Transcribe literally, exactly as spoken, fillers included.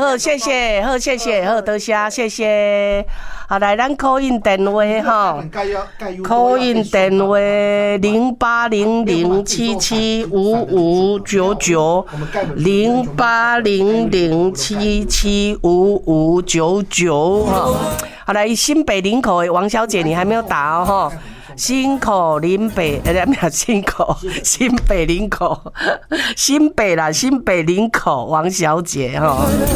好，谢谢，好，谢谢，好，多谢，谢谢。好，来，咱call in电话哈，call in电话零八零零七七五五九九，零八零零七七五五九九哈。好，来，新北林口的王小姐，你还没有打哦哈。新口林北，呃，没有新口，新北林口，新北啦，新北林口王小姐哈。